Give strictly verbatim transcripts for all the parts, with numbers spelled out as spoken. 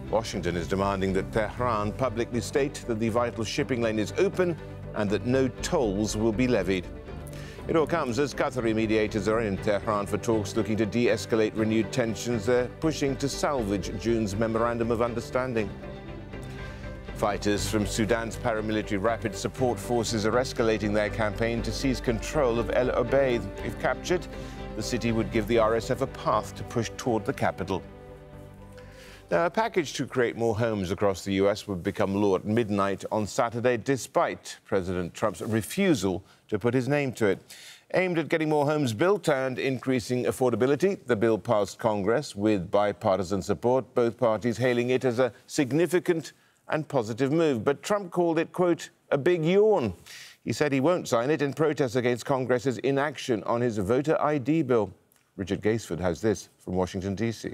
Washington is demanding that Tehran publicly state that the vital shipping lane is open and that no tolls will be levied. It all comes as Qatari mediators are in Tehran for talks looking to de-escalate renewed tensions. They're pushing to salvage June's Memorandum of Understanding. Fighters from Sudan's paramilitary Rapid Support Forces are escalating their campaign to seize control of El Obeid. If captured, the city would give the R S F a path to push toward the capital. Now, a package to create more homes across the U S would become law at midnight on Saturday, despite President Trump's refusal to put his name to it. Aimed at getting more homes built and increasing affordability, the bill passed Congress with bipartisan support, both parties hailing it as a significant and positive move. But Trump called it, quote, a big yawn. He said he won't sign it in protest against Congress's inaction on his voter I D bill. Richard Gaisford has this from Washington, D C.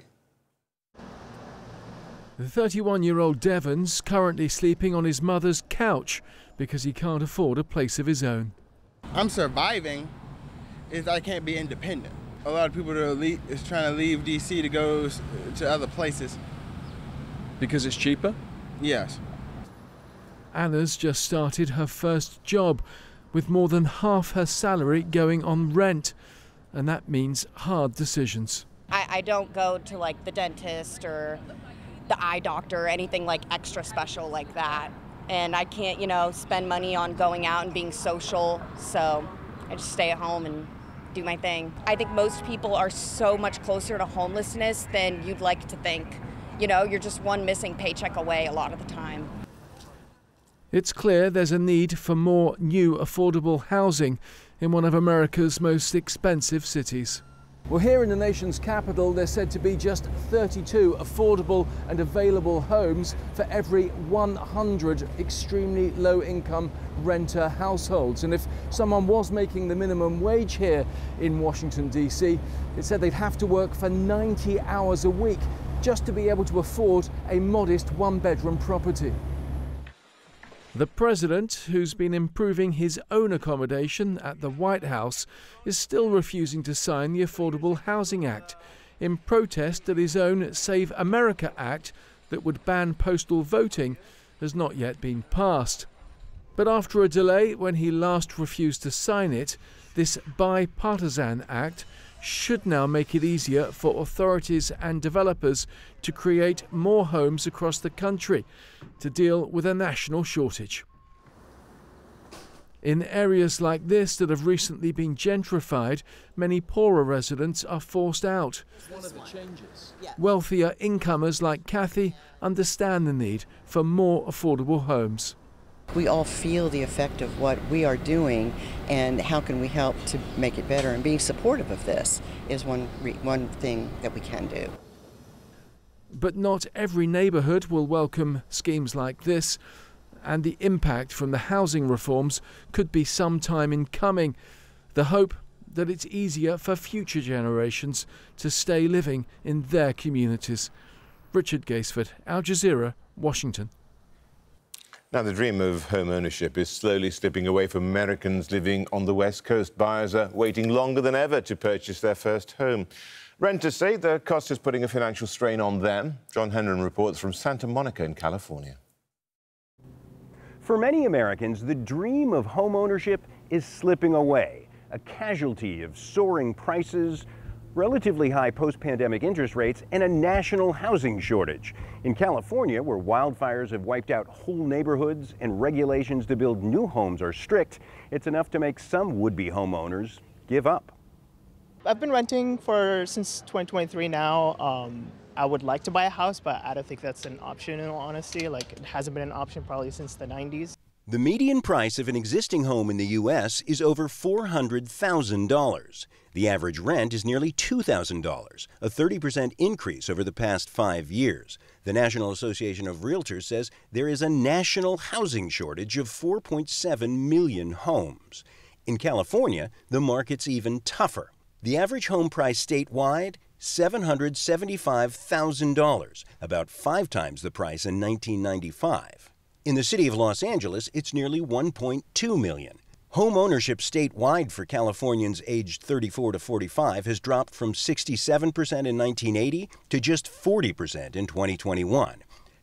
The thirty-one-year-old Devon's currently sleeping on his mother's couch because he can't afford a place of his own. I'm surviving is I can't be independent. A lot of people that are le- is trying to leave D C to go to other places. Because it's cheaper? Yes. Anna's just started her first job with more than half her salary going on rent, and that means hard decisions. I, I don't go to like the dentist or the eye doctor or anything like extra special like that. And I can't, you know, spend money on going out and being social, so I just stay at home and do my thing. I think most people are so much closer to homelessness than you'd like to think. You know, you're just one missing paycheck away a lot of the time. It's clear there's a need for more new affordable housing in one of America's most expensive cities. Well, here in the nation's capital, there's said to be just thirty-two affordable and available homes for every one hundred extremely low-income renter households. And if someone was making the minimum wage here in Washington, D C, it said they'd have to work for ninety hours a week just to be able to afford a modest one-bedroom property. The president, who's been improving his own accommodation at the White House, is still refusing to sign the Affordable Housing Act in protest that his own Save America Act that would ban postal voting has not yet been passed. But after a delay when he last refused to sign it, this bipartisan act should now make it easier for authorities and developers to create more homes across the country to deal with a national shortage. In areas like this that have recently been gentrified, many poorer residents are forced out. One of the changes. Wealthier incomers like Kathy understand the need for more affordable homes. We all feel the effect of what we are doing, and how can we help to make it better, and being supportive of this is one re- one thing that we can do. But not every neighbourhood will welcome schemes like this, and the impact from the housing reforms could be some time in coming. The hope that it's easier for future generations to stay living in their communities. Richard Gaisford, Al Jazeera, Washington. Now, the dream of home ownership is slowly slipping away from Americans living on the West Coast. Buyers are waiting longer than ever to purchase their first home. Renters say the cost is putting a financial strain on them. John Henry reports from Santa Monica in California. For many Americans, the dream of home ownership is slipping away, a casualty of soaring prices, relatively high post-pandemic interest rates, and a national housing shortage. In California, where wildfires have wiped out whole neighborhoods and regulations to build new homes are strict, it's enough to make some would-be homeowners give up. I've been renting for since twenty twenty-three now. Um, I would like to buy a house, but I don't think that's an option in all honesty. Like, it hasn't been an option probably since the nineties. The median price of an existing home in the U S is over four hundred thousand dollars. The average rent is nearly two thousand dollars, a thirty percent increase over the past five years. The National Association of Realtors says there is a national housing shortage of four point seven million homes. In California, the market's even tougher. The average home price statewide, seven hundred seventy-five thousand dollars, about five times the price in nineteen ninety-five. In the city of Los Angeles, it's nearly one point two million dollars. Home ownership statewide for Californians aged thirty-four to forty-five has dropped from sixty-seven percent in nineteen eighty to just forty percent in twenty twenty-one.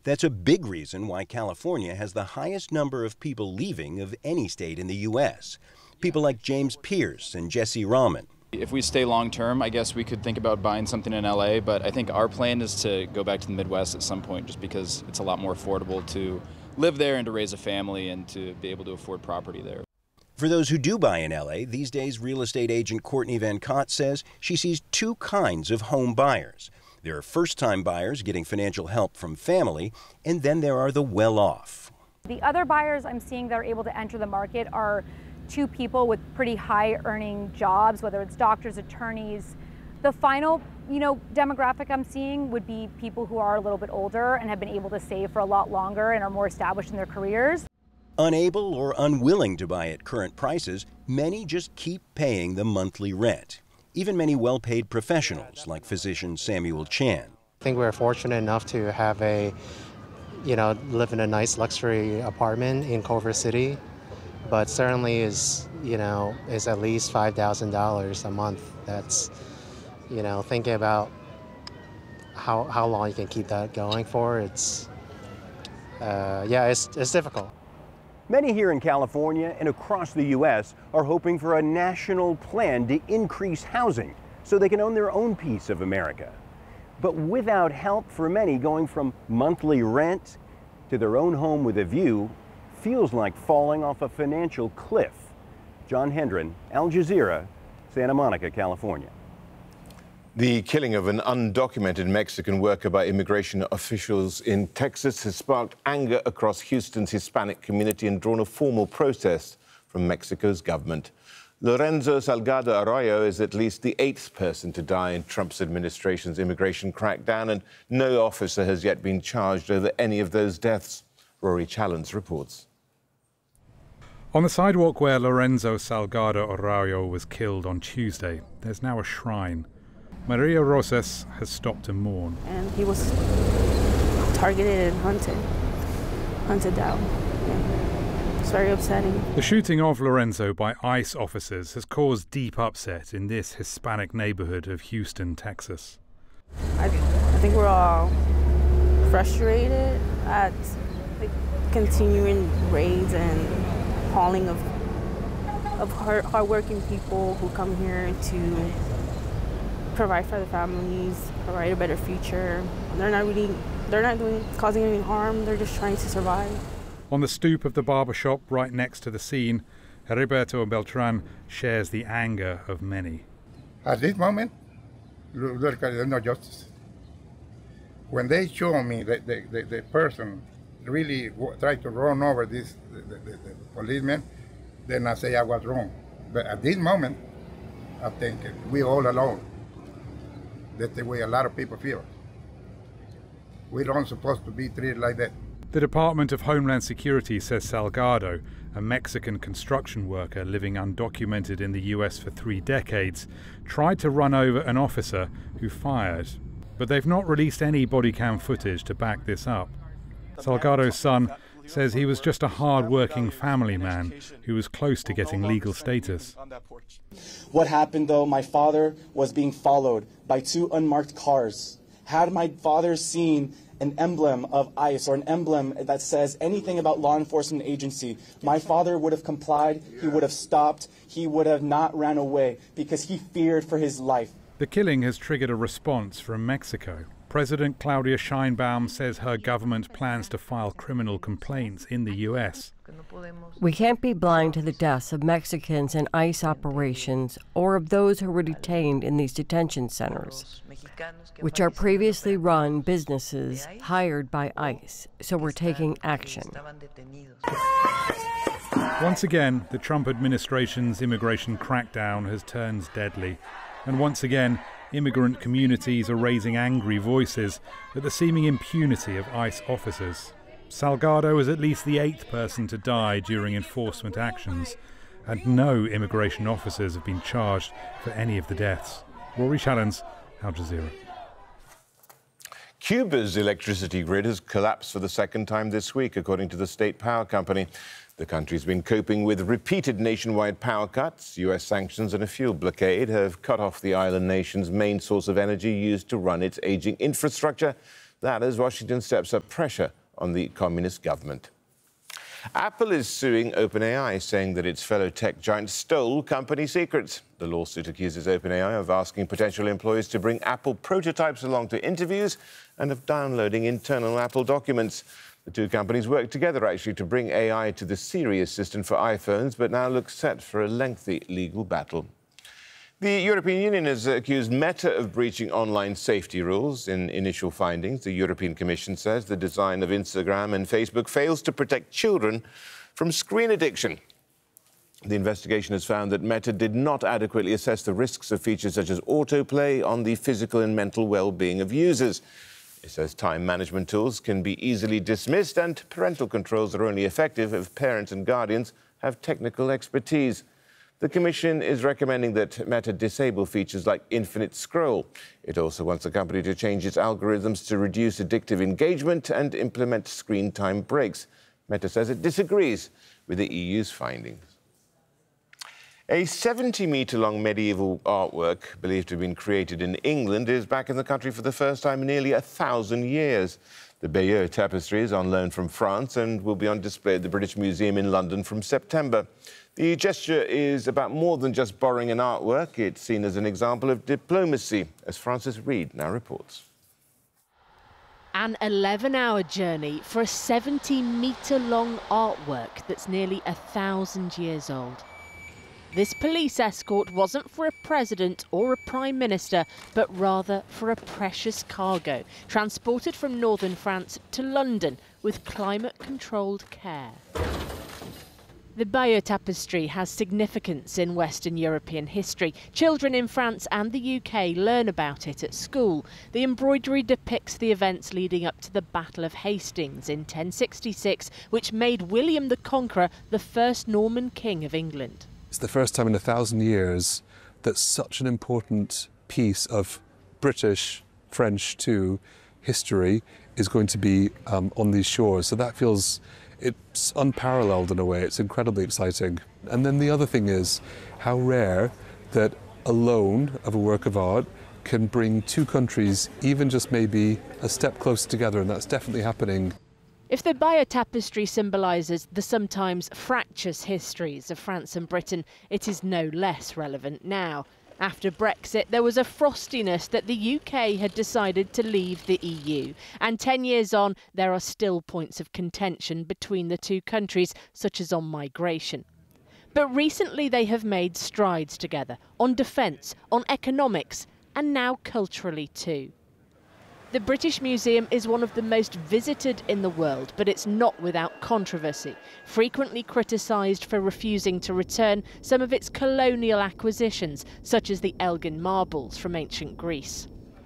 That's a big reason why California has the highest number of people leaving of any state in the U S. People like James Pierce and Jesse Rahman. If we stay long term, I guess we could think about buying something in L A, but I think our plan is to go back to the Midwest at some point just because it's a lot more affordable to live there and to raise a family and to be able to afford property there. For those who do buy in L A, these days real estate agent Courtney Van Cott says she sees two kinds of home buyers. There are first-time buyers getting financial help from family, and then there are the well-off. The other buyers I'm seeing that are able to enter the market are two people with pretty high-earning jobs, whether it's doctors, attorneys. The final, you know, demographic I'm seeing would be people who are a little bit older and have been able to save for a lot longer and are more established in their careers. Unable or unwilling to buy at current prices, many just keep paying the monthly rent. Even many well-paid professionals like physician Samuel Chan. I think we're fortunate enough to have a, you know, live in a nice luxury apartment in Culver City, but certainly is, you know, is at least five thousand dollars a month. That's, you know, thinking about how, how long you can keep that going for, it's, uh, yeah, it's, it's difficult. Many here in California and across the U S are hoping for a national plan to increase housing so they can own their own piece of America. But without help, for many, going from monthly rent to their own home with a view feels like falling off a financial cliff. John Hendren, Al Jazeera, Santa Monica, California. The killing of an undocumented Mexican worker by immigration officials in Texas has sparked anger across Houston's Hispanic community and drawn a formal protest from Mexico's government. Lorenzo Salgado Arroyo is at least the eighth person to die in Trump's administration's immigration crackdown, and no officer has yet been charged over any of those deaths. Rory Challens reports. On the sidewalk where Lorenzo Salgado Arroyo was killed on Tuesday, there's now a shrine. Maria Rosas has stopped to mourn. And he was targeted and hunted, hunted down. Yeah. It's very upsetting. The shooting of Lorenzo by ICE officers has caused deep upset in this Hispanic neighborhood of Houston, Texas. I, I think we're all frustrated at the continuing raids and hauling of, of hard, hardworking people who come here to provide for their families, provide a better future. They're not really, they're not doing, causing any harm, they're just trying to survive. On the stoop of the barber shop right next to the scene, Heriberto Beltran shares the anger of many. At this moment, there's no justice. When they show me that the, the, the person really tried to run over this the, the, the policeman, then I say I was wrong. But at this moment, I think we all alone. That's the way a lot of people feel. We don't supposed to be treated like that. The Department of Homeland Security says Salgado, a Mexican construction worker living undocumented in the U S for three decades, tried to run over an officer who fired. But they've not released any body cam footage to back this up. Salgado's son says he was just a hard-working family man who was close to getting legal status. What happened, though, my father was being followed by two unmarked cars. Had my father seen an emblem of ICE or an emblem that says anything about law enforcement agency, my father would have complied, he would have stopped, he would have not ran away because he feared for his life. The killing has triggered a response from Mexico. President Claudia Sheinbaum says her government plans to file criminal complaints in the U S. We can't be blind to the deaths of Mexicans in ICE operations or of those who were detained in these detention centers, which are previously run businesses hired by ICE, so we're taking action. Once again, the Trump administration's immigration crackdown has turned deadly, and once again, immigrant communities are raising angry voices at the seeming impunity of ICE officers. Salgado is at least the eighth person to die during enforcement actions, and no immigration officers have been charged for any of the deaths. Rory Challens, Al Jazeera. Cuba's electricity grid has collapsed for the second time this week, according to the state power company. The country's been coping with repeated nationwide power cuts. U S sanctions and a fuel blockade have cut off the island nation's main source of energy used to run its aging infrastructure. That as Washington steps up pressure on the communist government. Apple is suing OpenAI, saying that its fellow tech giant stole company secrets. The lawsuit accuses OpenAI of asking potential employees to bring Apple prototypes along to interviews and of downloading internal Apple documents. The two companies worked together, actually, to bring A I to the Siri assistant for iPhones, but now look set for a lengthy legal battle. The European Union has accused Meta of breaching online safety rules. In initial findings, the European Commission says the design of Instagram and Facebook fails to protect children from screen addiction. The investigation has found that Meta did not adequately assess the risks of features such as autoplay on the physical and mental well-being of users. It says time management tools can be easily dismissed and parental controls are only effective if parents and guardians have technical expertise. The Commission is recommending that Meta disable features like infinite scroll. It also wants the company to change its algorithms to reduce addictive engagement and implement screen time breaks. Meta says it disagrees with the E U's findings. A seventy metre long medieval artwork believed to have been created in England is back in the country for the first time in nearly a thousand years. The Bayeux tapestry is on loan from France and will be on display at the British Museum in London from September. The gesture is about more than just borrowing an artwork. It's seen as an example of diplomacy, as Francis Reid now reports. An eleven hour journey for a seventy metre long artwork that's nearly a thousand years old. This police escort wasn't for a president or a prime minister, but rather for a precious cargo, transported from northern France to London with climate-controlled care. The Bayeux tapestry has significance in Western European history. Children in France and the U K learn about it at school. The embroidery depicts the events leading up to the Battle of Hastings in ten sixty-six, which made William the Conqueror the first Norman king of England. It's the first time in a thousand years that such an important piece of British, French too, history is going to be um, on these shores. So that feels, it's unparalleled in a way. It's incredibly exciting. And then the other thing is how rare that a loan of a work of art can bring two countries even just maybe a step closer together, and that's definitely happening. If the Bayeux tapestry symbolises the sometimes fractious histories of France and Britain, it is no less relevant now. After Brexit, there was a frostiness that the U K had decided to leave the E U. And ten years on, there are still points of contention between the two countries, such as on migration. But recently they have made strides together on defence, on economics, and now culturally too. The British Museum is one of the most visited in the world, but it's not without controversy, frequently criticised for refusing to return some of its colonial acquisitions, such as the Elgin marbles from ancient Greece.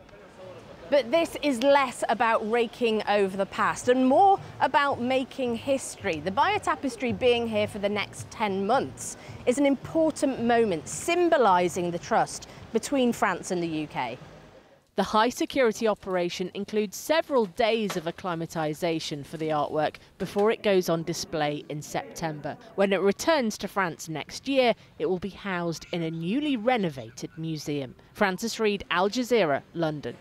But this is less about raking over the past and more about making history. The Bayeux tapestry being here for the next ten months is an important moment, symbolising the trust between France and the U K. The high-security operation includes several days of acclimatisation for the artwork before it goes on display in September. When it returns to France next year, it will be housed in a newly renovated museum. Francis Reid, Al Jazeera, London.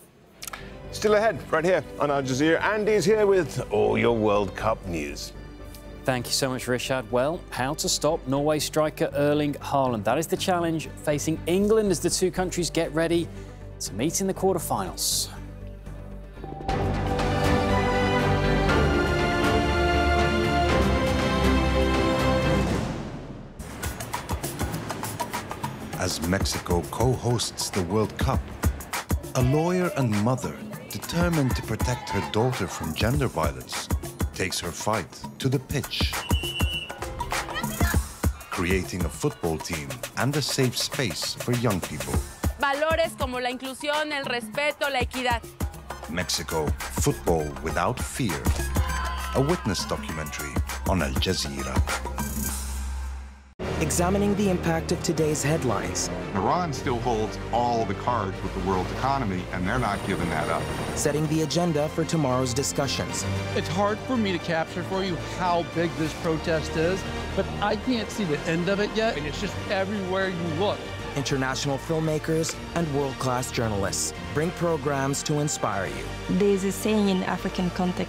Still ahead, right here on Al Jazeera. Andy's here with all your World Cup news. Thank you so much, Rishad. Well, how to stop Norway striker Erling Haaland? That is the challenge facing England as the two countries get ready to meet in the quarterfinals. As Mexico co-hosts the World Cup, a lawyer and mother determined to protect her daughter from gender violence takes her fight to the pitch, creating a football team and a safe space for young people. Valores como la inclusión, el respeto, la equidad. Mexico, football without fear. A witness documentary on Al Jazeera. Examining the impact of today's headlines. Iran still holds all the cards with the world's economy, and they're not giving that up. Setting the agenda for tomorrow's discussions. It's hard for me to capture for you how big this protest is, but I can't see the end of it yet, and it's just everywhere you look. International filmmakers and world-class journalists bring programs to inspire you. There's a saying in African context